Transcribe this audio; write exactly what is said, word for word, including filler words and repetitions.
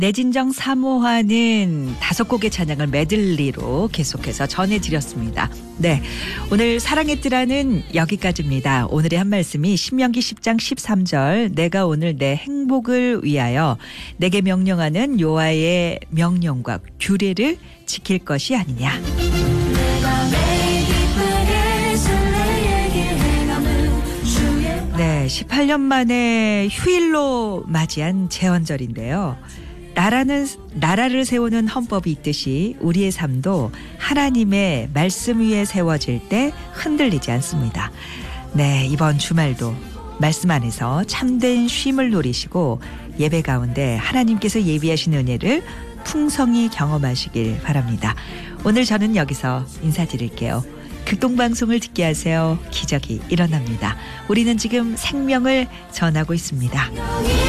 내 진정 사모하는 다섯 곡의 찬양을 메들리로 계속해서 전해드렸습니다. 네, 오늘 사랑의 뜨라는 여기까지입니다. 오늘의 한 말씀이 신명기 십 장 십삼 절 내가 오늘 내 행복을 위하여 내게 명령하는 여호와의 명령과 규례를 지킬 것이 아니냐. 네, 십팔 년 만에 휴일로 맞이한 제헌절인데요. 나라는, 나라를 세우는 헌법이 있듯이 우리의 삶도 하나님의 말씀 위에 세워질 때 흔들리지 않습니다. 네, 이번 주말도 말씀 안에서 참된 쉼을 누리시고 예배 가운데 하나님께서 예비하신 은혜를 풍성히 경험하시길 바랍니다. 오늘 저는 여기서 인사드릴게요. 극동방송을 듣게 하세요. 기적이 일어납니다. 우리는 지금 생명을 전하고 있습니다.